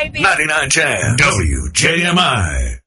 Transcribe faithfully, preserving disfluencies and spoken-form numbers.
baby. ninety-nine point ten W J M I.